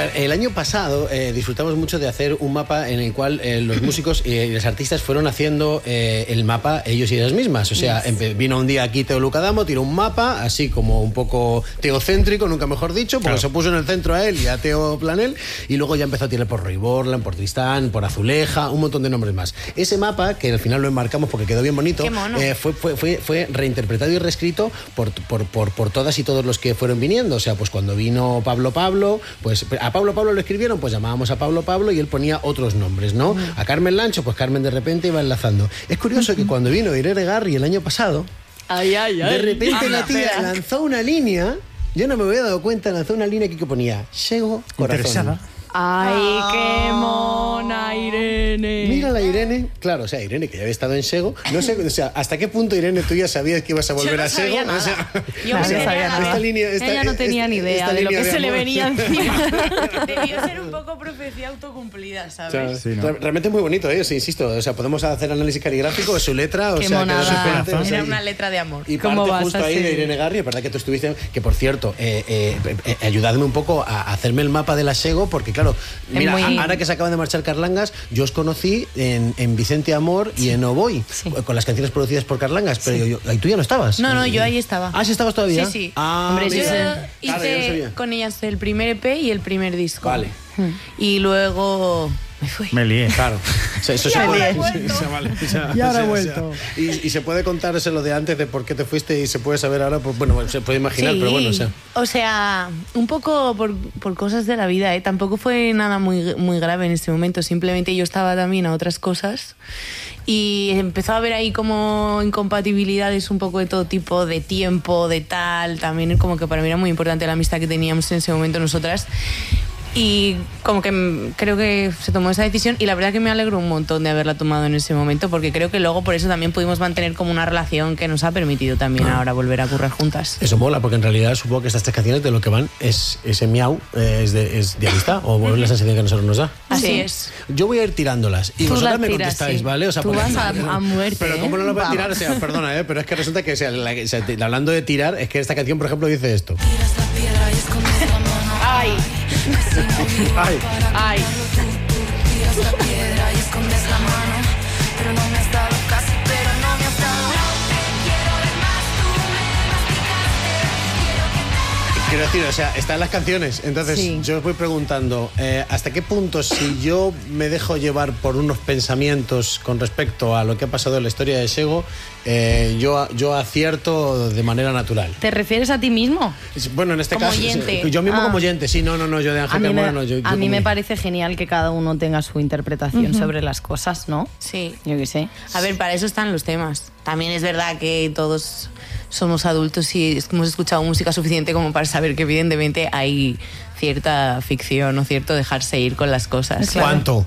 ver, el año pasado disfrutamos mucho de hacer un mapa en el cual los músicos y los artistas fueron haciendo el mapa ellos y ellas mismas. O sea, vino un día aquí Teo Lucadamo, tiró un mapa, así como un poco teocéntrico, nunca mejor dicho, porque se puso en el centro a él y a Teo Planel, y luego ya empezó a tirar por Roy Borland, por Tristán, por Azuleja, un montón de nombres más. Ese mapa, que al final lo enmarcamos porque quedó bien bonito, fue reinterpretado y reescrito por todas y todos los que fueron viniendo. O sea, pues cuando vino Pablo, pues a Pablo lo escribieron, pues llamábamos a Pablo y él ponía otros nombres, ¿no? A Carmen Lancho, pues Carmen de repente iba enlazando. Es curioso que cuando vino Irene Garri el año pasado, de repente la tía lanzó una línea, yo no me había dado cuenta, lanzó una línea aquí que ponía Sego Corazón. Interesada. ¡Ay, qué mona, Irene! Mira la Irene, claro, o sea, Irene, que ya había estado en Sego, no sé, o sea, ¿hasta qué punto, Irene, tú ya sabías que ibas a volver a Sego? Nada. O sea, yo no sabía nada. Ella no tenía ni idea de lo que se le venía encima. Debió ser un poco profecía autocumplida, ¿sabes? O sea, sí, ¿no? Realmente es muy bonito, sí, insisto, o sea, podemos hacer análisis caligráfico de su letra, o qué sea, monada. que de Era una letra de amor. Y parte justo ahí de Irene Garri, es verdad que tú estuviste, que por cierto, ayudadme un poco a hacerme el mapa de la Sego, porque claro, mira, ahora que se acaban de marchar Carlangas, yo os conocí en Vicente Amor y en Oboy, con las canciones producidas por Carlangas, pero tú ya no estabas. No, yo ahí estaba. ¿Ah, sí estabas todavía? Sí. Hombre, yo hice con ellas el primer EP y el primer disco. Vale. Y luego me fui. Me lié. Claro. Eso ya ahora he vuelto. Y se puede contar eso lo de antes de por qué te fuiste y se puede saber ahora, pues bueno, se puede imaginar, pero bueno, o sea, un poco por cosas de la vida, tampoco fue nada muy grave en ese momento, simplemente yo estaba también a otras cosas y empezó a haber ahí como incompatibilidades un poco de todo tipo, de tiempo, de tal, también como que para mí era muy importante la amistad que teníamos en ese momento nosotras. Y como que creo que se tomó esa decisión y la verdad que me alegro un montón de haberla tomado en ese momento, porque creo que luego por eso también pudimos mantener como una relación que nos ha permitido también ahora volver a currar juntas. Eso mola, porque en realidad supongo que estas tres canciones de lo que van es ese miau, es de amistad, o la sensación que a nosotros nos da. Así es. Yo voy a ir tirándolas y tú vosotras me tiras, contestáis, ¿vale? O sea, tú vas a muerte. Pero ¿cómo no lo voy a tirar? O sea, perdona, pero es que resulta que hablando de tirar, es que esta canción, por ejemplo, dice esto. ¡Ay! ¡Ay! ¡Ay! Quiero decir, o sea, están las canciones. Entonces, yo os voy preguntando, ¿hasta qué punto, si yo me dejo llevar por unos pensamientos con respecto a lo que ha pasado en la historia de Sego, yo acierto de manera natural? ¿Te refieres a ti mismo? Bueno, en este como caso, oyente. yo mismo como oyente, sí, no, yo de Ángel Carmona no. A mí me parece genial que cada uno tenga su interpretación sobre las cosas, ¿no? Sí. Yo qué sé. A ver, para eso están los temas. También es verdad que todos somos adultos y hemos escuchado música suficiente como para saber que evidentemente hay cierta ficción o cierto dejarse ir con las cosas. Claro. ¿Cuánto?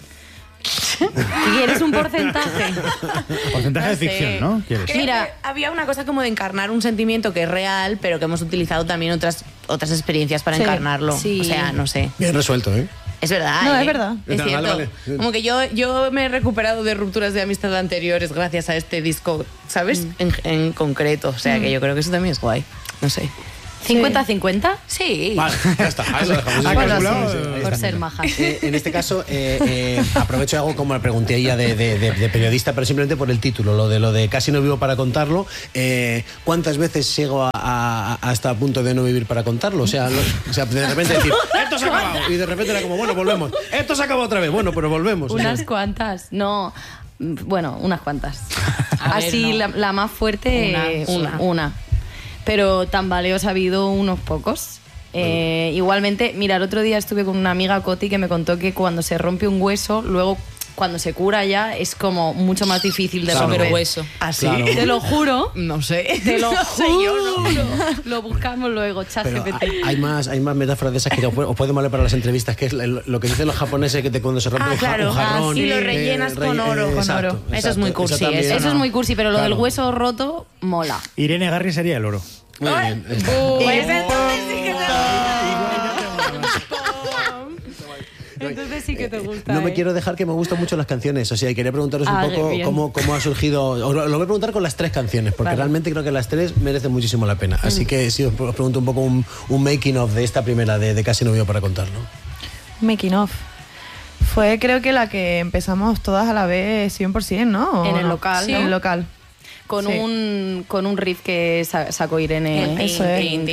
¿Quieres un porcentaje? Porcentaje de ficción, ¿no? ¿Quieres? Mira, había una cosa como de encarnar un sentimiento que es real, pero que hemos utilizado también otras experiencias para encarnarlo. Sí. O sea, no sé. Bien resuelto, ¿eh? Es verdad. No, es verdad. Es cierto. Vale. Como que yo me he recuperado de rupturas de amistad anteriores gracias a este disco, ¿sabes? En concreto. O sea, que yo creo que eso también es guay. No sé. ¿50-50? Sí. Vale, ya está. Ahí lo dejamos. Bueno, sí, por ser majas. En este caso, aprovecho y hago como le pregunté a ella de periodista, pero simplemente por el título, lo de Casi no vivo para contarlo. ¿Cuántas veces llego hasta a punto de no vivir para contarlo? O sea, de repente decir, esto se ha acabado. Y de repente era como, bueno, volvemos. Esto se acabó otra vez. Bueno, pero volvemos. Unas cuantas. No, bueno, unas cuantas. Así, no. la más fuerte, una. Pero tambaleos ha habido unos pocos. Igualmente, mira, el otro día estuve con una amiga, Coti, que me contó que cuando se rompe un hueso, luego cuando se cura ya es como mucho más difícil de romper hueso. ¿Así? Claro. Te lo juro. No sé. Te lo No sé, yo juro. Lo buscamos luego, ChatGPT. Hay más metáforas de esas que os pueden valer para las entrevistas, que es lo que dicen los japoneses, que cuando se rompe un jarrón. Y lo rellenas con oro. Exacto, Eso es muy cursi. Eso es muy cursi, pero lo del hueso roto mola. Irene Garri sería el oro. Muy bien. Pues entonces sí que Entonces sí que te gusta. No me quiero dejar, que me gustan mucho las canciones. O sea, y quería preguntaros un poco cómo ha surgido. Os lo voy a preguntar con las tres canciones, porque realmente creo que las tres merecen muchísimo la pena. Así que sí, os pregunto un poco un making of de esta primera, de Casi no vivo para contarlo. Making of. Fue creo que la que empezamos todas a la vez 100%, ¿no? En el local, Sí, ¿no? en el local. Con un riff que sacó Irene. Eso es. Y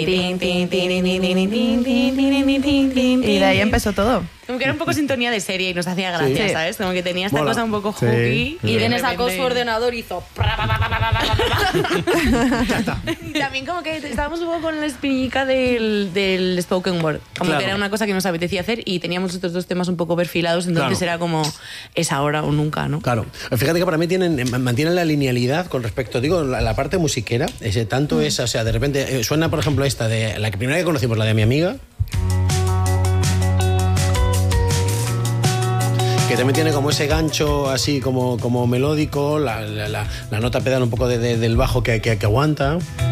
de ahí empezó todo. Como que era un poco sintonía de serie y nos hacía gracia, Sí. ¿sabes? Como que tenía esta Mola. cosa un poco Sí. hooky. Y Irene de sacó repente- su ordenador y hizo... Y también como que estábamos un poco con la espinilla del spoken word. Como Claro. que era una cosa que nos apetecía hacer y teníamos estos dos temas un poco perfilados, entonces Claro. era como es ahora o nunca, ¿no? Claro. Fíjate que para mí mantienen la linealidad con respecto, digo, la parte musiquera. Tanto esa, o sea, de repente suena, por ejemplo, esta de la que primera que conocimos, la de mi amiga. Que también tiene como ese gancho así como melódico, la nota pedal un poco del bajo que aguanta.